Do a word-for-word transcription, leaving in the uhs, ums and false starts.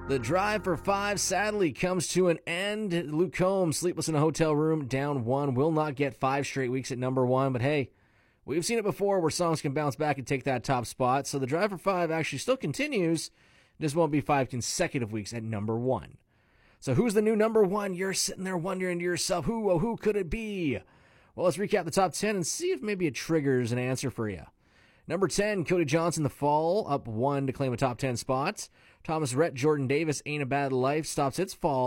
The drive for five sadly comes to an end. Luke Combs, Sleepless in a Hotel Room, down one, will not get five straight weeks at number one. But hey, we've seen it before where songs can bounce back and take that top spot. So the drive for five actually still continues. This won't be five consecutive weeks at number one. So who's the new number one? You're sitting there wondering to yourself, who, oh, who could it be? Well, let's recap the top ten and see if maybe it triggers an answer for you. Number ten, Cody Johnson, The Fall, up one to claim a top ten spot. Thomas Rhett, Jordan Davis, Ain't a Bad Life, stops its fall.